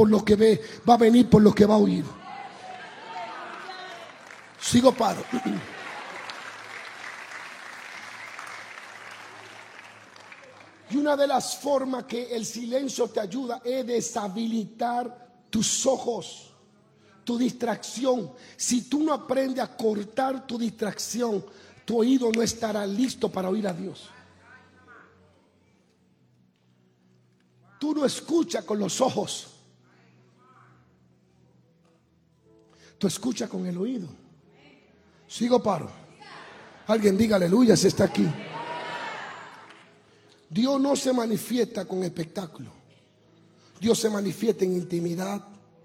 por lo que ve, va a venir por lo que va a oír. Sigo paro. Y una de las formas que el silencio te ayuda es deshabilitar tus ojos, tu distracción. Si tú no aprendes a cortar tu distracción, tu oído no estará listo para oír a Dios. Tú no escuchas con los ojos, tú escuchas con el oído. Sigo paro. Alguien diga aleluya si está aquí. Dios no se manifiesta con espectáculo. Dios se manifiesta en intimidad.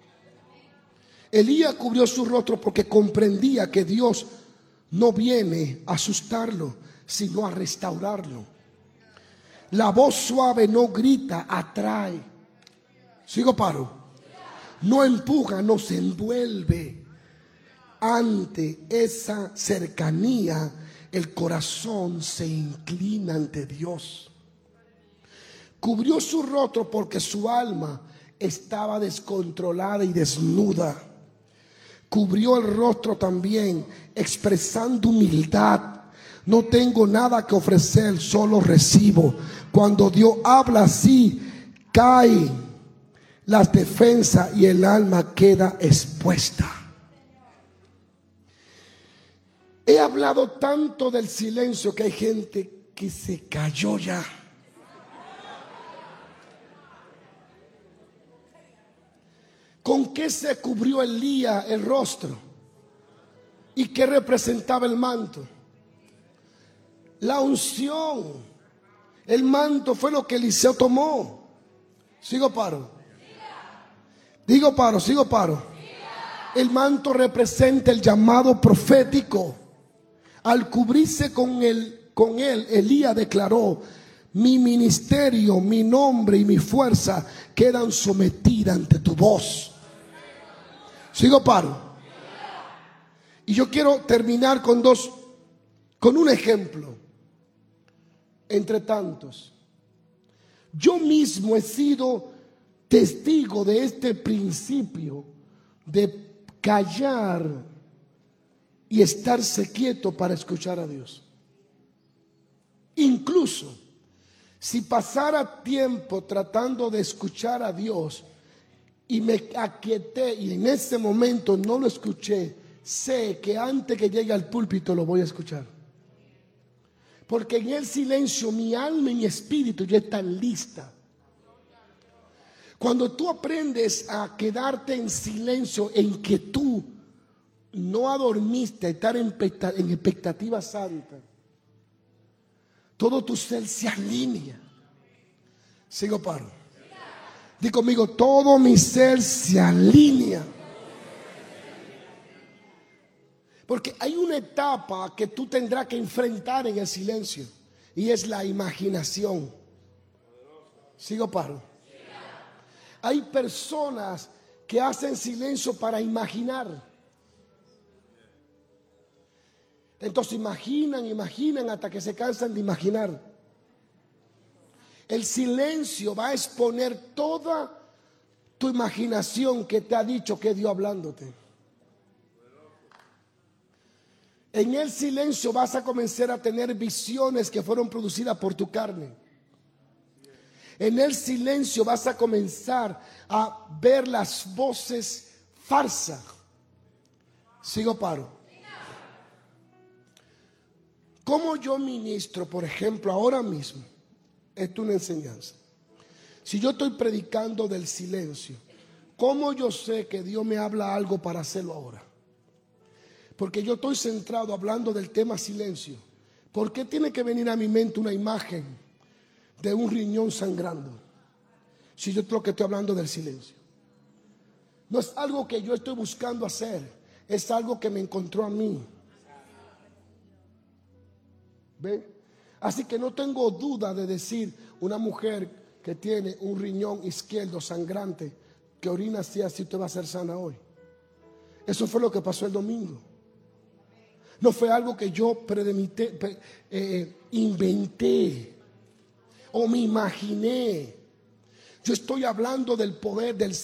Elías cubrió su rostro porque comprendía que Dios no viene a asustarlo, sino a restaurarlo. La voz suave no grita, atrae. Sigo paro. No empuja, nos envuelve. Ante esa cercanía, el corazón se inclina ante Dios. Cubrió su rostro porque su alma estaba descontrolada y desnuda. Cubrió el rostro también, expresando humildad. No tengo nada que ofrecer, solo recibo. Cuando Dios habla así, caen las defensas y el alma queda expuesta. He hablado tanto del silencio que hay gente que se cayó ya. ¿Con qué se cubrió Elías el rostro? ¿Y qué representaba el manto? La unción. El manto fue lo que Eliseo tomó. Sigo paro. Digo paro, sigo paro. El manto representa el llamado profético. Al cubrirse con él, Elías declaró: mi ministerio, mi nombre y mi fuerza quedan sometidas ante tu voz. Sigo paro. Y yo quiero terminar con un ejemplo entre tantos. Yo mismo he sido testigo de este principio de callar y estarse quieto para escuchar a Dios. Incluso si pasara tiempo tratando de escuchar a Dios y me aquieté y en ese momento no lo escuché, sé que antes que llegue al púlpito lo voy a escuchar. Porque en el silencio mi alma y mi espíritu ya están listas. Cuando tú aprendes a quedarte en silencio, en que tú no adormiste, estar en expectativa santa, todo tu ser se alinea. Sigo paro. Di conmigo, todo mi ser se alinea. Porque hay una etapa que tú tendrás que enfrentar en el silencio, y es la imaginación. Sigo paro. Hay personas que hacen silencio para imaginar. Entonces imaginan hasta que se cansan de imaginar. El silencio va a exponer toda tu imaginación que te ha dicho que es Dios hablándote. En el silencio vas a comenzar a tener visiones que fueron producidas por tu carne. En el silencio vas a comenzar a ver las voces falsas. Sigo paro. ¿Cómo yo ministro, por ejemplo, ahora mismo? Esto es una enseñanza. Si yo estoy predicando del silencio, ¿cómo yo sé que Dios me habla algo para hacerlo ahora? Porque yo estoy centrado hablando del tema silencio. ¿Por qué tiene que venir a mi mente una imagen de un riñón sangrando? Si yo lo que estoy hablando del silencio. No es algo que yo estoy buscando hacer, es algo que me encontró a mí. ¿Ve? Así que no tengo duda de decir, una mujer que tiene un riñón izquierdo sangrante, que orina así, usted va a ser sana hoy. Eso fue lo que pasó el domingo. No fue algo que yo inventé o me imaginé. Yo estoy hablando del poder del